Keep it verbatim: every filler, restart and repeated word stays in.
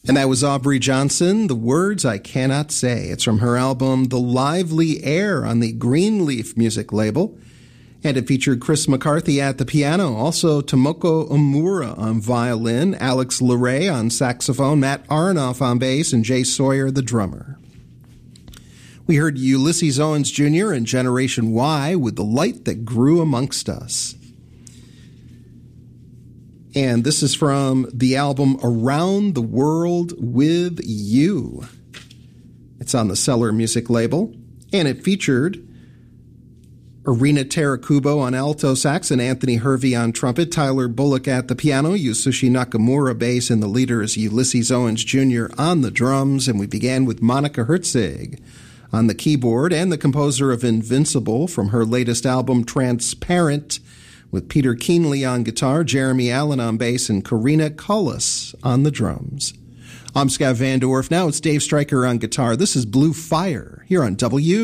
And that was Aubrey Johnson, The Words I Cannot Say. It's from her album The Lively Air on the Greenleaf music label. And it featured Chris McCarthy at the piano, also Tomoko Omura on violin, Alex Leray on saxophone, Matt Aronoff on bass, and Jay Sawyer, the drummer. We heard Ulysses Owens Junior and Generation Y with The Light That Grew Amongst Us. And this is from the album Around the World with You. It's on the Cellar music label, and it featured Irina Terakubo on alto sax and Anthony Hervey on trumpet, Tyler Bullock at the piano, Yasushi Nakamura bass, and the leader is Ulysses Owens Junior on the drums. And we began with Monica Herzig on the keyboard and the composer of Invincible from her latest album Transparent, with Peter Keenley on guitar, Jeremy Allen on bass, and Karina Cullis on the drums. I'm Scott Van Dorf. Now it's Dave Stryker on guitar. This is Blue Fire here on W